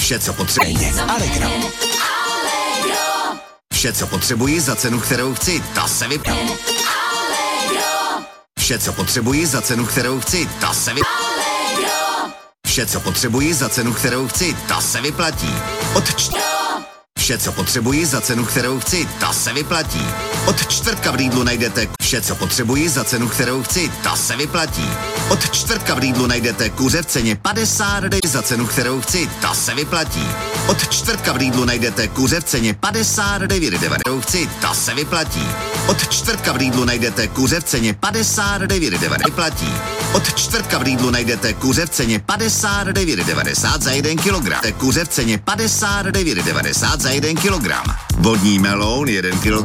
Vše, co potřebuji. Allegro. Vše, co potřebuji za cenu, kterou chci, ta se vyplatí. Vše, co potřebuji za cenu, kterou chci, ta se vyplatí. Vše, co potřebuji za cenu, kterou chci, ta se vyplatí. Vše, co potřebuji za cenu, kterou chci, ta se vyplatí. Od čtvrtka v Lidlu najdete vše, co potřebuji za cenu, kterou chci, ta se vyplatí. Od čtvrtka v Lidlu najdete kuře v ceně 59 za cenu, kterou chci, ta se vyplatí. Od čtvrtka v Lidlu najdete kuře v ceně 59,90 chci, ta se vyplatí. Od čtvrtka v Lidlu najdete kuře v ceně 59,90 vyplatí. Od čtvrtka v Lidlu najdete kuře v ceně 59,90 za 1 kilogram. Kuře v ceně 59,90 za 1 kilogram. Vodní meloun 1 kilogram.